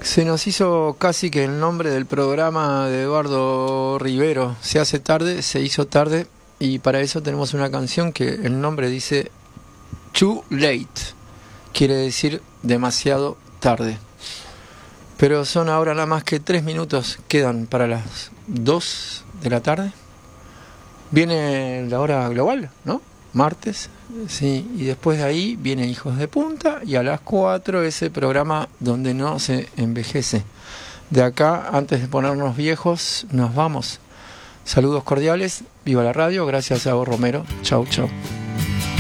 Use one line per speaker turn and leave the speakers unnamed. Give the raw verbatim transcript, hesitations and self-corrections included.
Se nos hizo casi que el nombre del programa de Eduardo Rivero. Se hace tarde, se hizo tarde, y para eso tenemos una canción que el nombre dice Too Late. Quiere decir demasiado tarde. Pero son ahora nada más que tres minutos, quedan para las dos de la tarde. Viene la hora global, ¿no? Martes, sí, y después de ahí viene Hijos de Punta, y a las cuatro ese programa donde no se envejece. De acá, antes de ponernos viejos, nos vamos. Saludos cordiales, viva la radio, gracias a vos, Romero. Chau, chau.